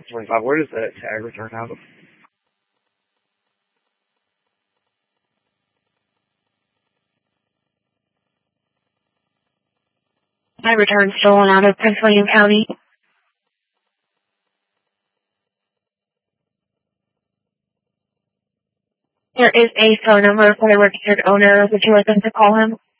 25. Where does that tag return out of? My return stolen out of Prince William County. There is a phone number for the registered owner. Would you like them to call him?